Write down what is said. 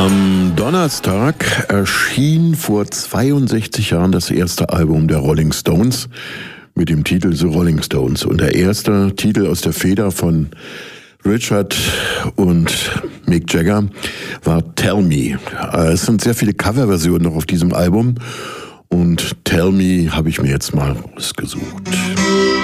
Am Donnerstag erschien vor 62 Jahren das erste Album der Rolling Stones mit dem Titel The Rolling Stones. Und der erste Titel aus der Feder von Richard und Mick Jagger war Tell Me. Es sind sehr viele Coverversionen noch auf diesem Album und Tell Me habe ich mir jetzt mal rausgesucht.